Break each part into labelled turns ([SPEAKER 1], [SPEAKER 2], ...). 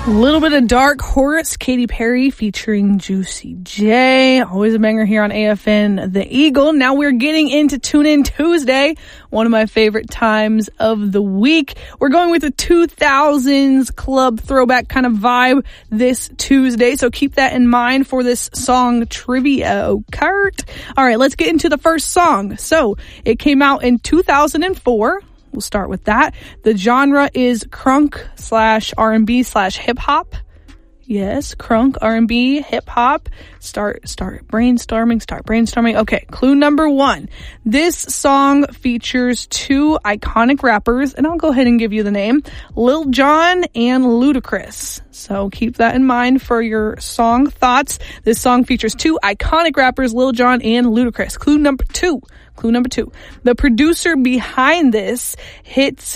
[SPEAKER 1] A little bit of Dark Horse, Katy Perry featuring Juicy J. Always a banger here on AFN The Eagle. Now we're getting into Tune In Tuesday, one of my favorite times of the week. We're going with the 2000s club throwback kind of vibe this Tuesday, so keep that in mind for this song trivia, Kurt. All right, let's get into the first song. So it came out in 2004. We'll start with that. The genre is crunk / R&B / hip hop. Yes, crunk, R&B, hip hop. Start brainstorming. Okay, clue number 1. This song features 2 iconic rappers, and I'll go ahead and give you the name, Lil Jon and Ludacris. So keep that in mind for your song thoughts. This song features 2 iconic rappers, Lil Jon and Ludacris. Clue number 2. The producer behind this hits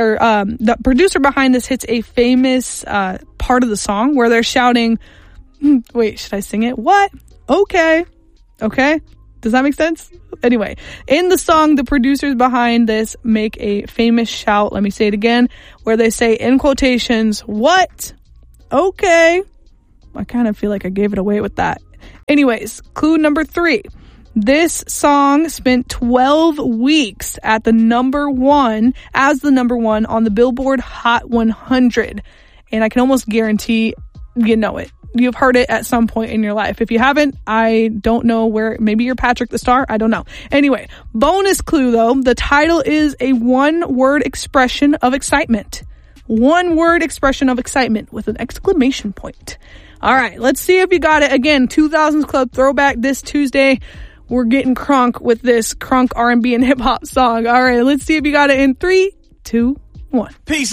[SPEAKER 1] a famous part of the song where they're shouting, wait, should I sing it? What? Okay. Does that make sense? Anyway, in the song, the producers behind this make a famous shout. Let me say it again, where they say in quotations, what? Okay. I kind of feel like I gave it away with that. Anyways, clue number 3. This song spent 12 weeks at the number 1 on the Billboard Hot 100. And I can almost guarantee you know it. You've heard it at some point in your life. If you haven't, I don't know where. Maybe you're Patrick the Star. I don't know. Anyway, bonus clue though. The title is a one-word expression of excitement. One-word expression of excitement with an exclamation point. All right, let's see if you got it. Again, 2000s Club throwback this Tuesday. We're getting crunk with this crunk R&B and hip hop song. All right, let's see if you got it in 3, 2, 1.
[SPEAKER 2] Peace.